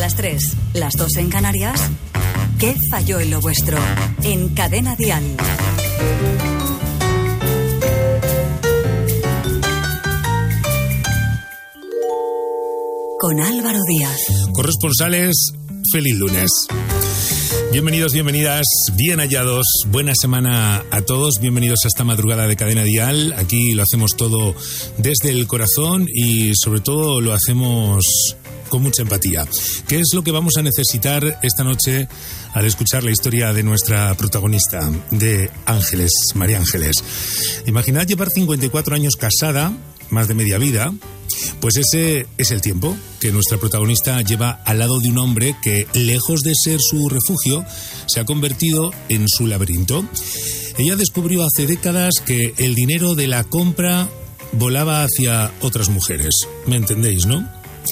las 3, las 2 en Canarias. ¿Qué falló en lo vuestro? En Cadena Dial. Con Álvaro Díaz. Corresponsales, feliz lunes. Bienvenidos, bienvenidas, bien hallados. Buena semana a todos. Bienvenidos a esta madrugada de Cadena Dial. Aquí lo hacemos todo desde el corazón y sobre todo lo hacemos con mucha empatía. ¿Qué es lo que vamos a necesitar esta noche al escuchar la historia de nuestra protagonista, de Ángeles, María Ángeles? Imaginad llevar 54 años casada, más de media vida. Pues ese es el tiempo que nuestra protagonista lleva al lado de un hombre que, lejos de ser su refugio, se ha convertido en su laberinto. Ella descubrió hace décadas que el dinero de la compra volaba hacia otras mujeres. ¿Me entendéis, no?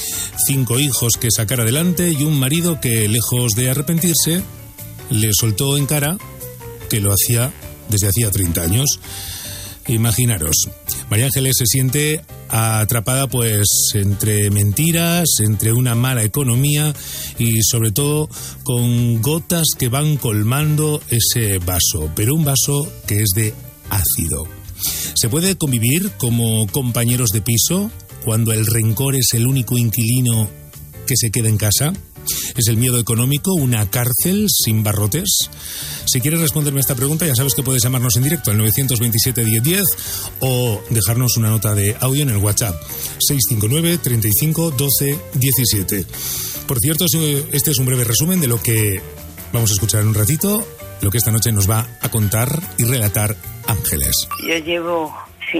5 hijos que sacar adelante y un marido que, lejos de arrepentirse, le soltó en cara que lo hacía desde hacía 30 años. Imaginaros, María Ángeles se siente atrapada pues entre mentiras, entre una mala economía y sobre todo con gotas que van colmando ese vaso, pero un vaso que es de ácido. ¿Se puede convivir como compañeros de piso cuando el rencor es el único inquilino que se queda en casa? ¿Es el miedo económico una cárcel sin barrotes? Si quieres responderme a esta pregunta, ya sabes que puedes llamarnos en directo al 927-1010 o dejarnos una nota de audio en el WhatsApp 659 35 12 17. Por cierto, este es un breve resumen de lo que vamos a escuchar en un ratito, lo que esta noche nos va a contar y relatar Ángeles. Yo llevo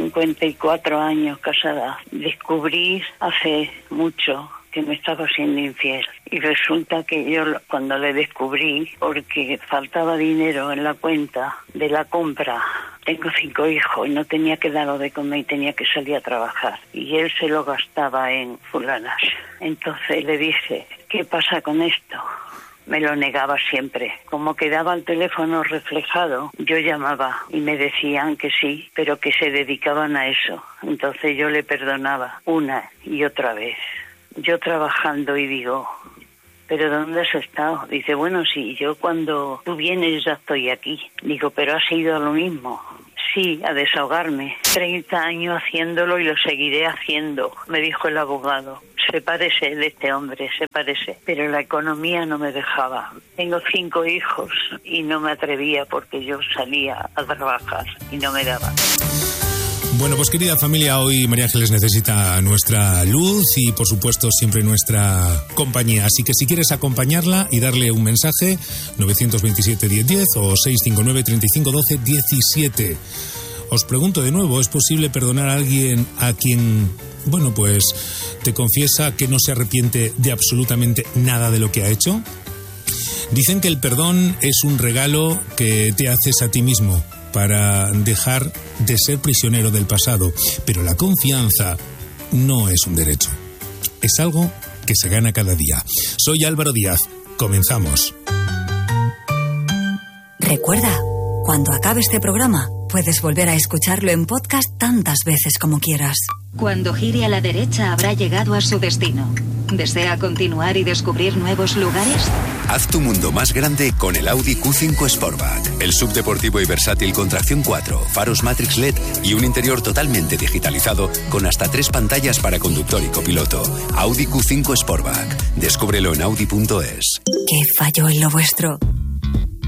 54 años casada. Descubrí hace mucho que me estaba siendo infiel. Y resulta que yo cuando le descubrí, porque faltaba dinero en la cuenta de la compra, tengo 5 hijos y no tenía que darlo de comer y tenía que salir a trabajar. Y él se lo gastaba en fulanas. Entonces le dije, ¿qué pasa con esto? Me lo negaba siempre. Como quedaba el teléfono reflejado, yo llamaba y me decían que sí, pero que se dedicaban a eso. Entonces yo le perdonaba una y otra vez. Yo trabajando y digo, ¿pero dónde has estado? Dice, bueno, sí, yo cuando tú vienes ya estoy aquí. Digo, pero has ido a lo mismo. Sí, a desahogarme. 30 años haciéndolo y lo seguiré haciendo, me dijo el abogado. Sepárese de este hombre, sepárese. Pero la economía no me dejaba. Tengo 5 hijos y no me atrevía porque yo salía a trabajar y no me daba. Bueno, pues querida familia, hoy María Ángeles necesita nuestra luz y por supuesto siempre nuestra compañía. Así que si quieres acompañarla y darle un mensaje, 927-1010 o 659-3512-17. Os pregunto de nuevo, ¿es posible perdonar a alguien a quien, bueno, pues te confiesa que no se arrepiente de absolutamente nada de lo que ha hecho? Dicen que el perdón es un regalo que te haces a ti mismo para dejar de ser prisionero del pasado. Pero la confianza no es un derecho. Es algo que se gana cada día. Soy Álvaro Díaz. Comenzamos. Recuerda, cuando acabe este programa, puedes volver a escucharlo en podcast tantas veces como quieras. Cuando gire a la derecha habrá llegado a su destino. ¿Desea continuar y descubrir nuevos lugares? Haz tu mundo más grande con el Audi Q5 Sportback. El subdeportivo y versátil con tracción 4, faros Matrix LED y un interior totalmente digitalizado con hasta 3 pantallas para conductor y copiloto. Audi Q5 Sportback. Descúbrelo en Audi.es. ¿Qué falló en lo vuestro?